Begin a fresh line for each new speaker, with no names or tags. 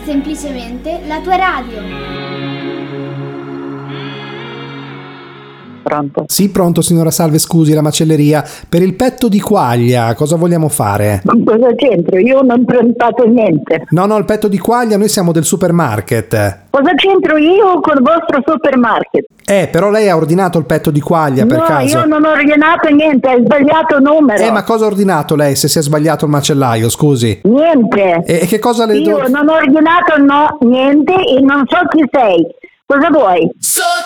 semplicemente la tua radio.
Pronto?
Sì, pronto signora, salve, scusi, la macelleria. Per il petto di quaglia cosa vogliamo fare?
Ma cosa c'entro? Io non ho prenotato niente.
No, il petto di quaglia, noi siamo del supermarket.
Cosa c'entro io con il vostro supermarket?
Però lei ha ordinato il petto di quaglia per caso?
No, io non ho ordinato niente, hai sbagliato il numero.
Ma cosa ha ordinato lei se si è sbagliato il macellaio, scusi?
Niente.
E che cosa le
Io non ho ordinato niente e non so chi sei. Cosa vuoi?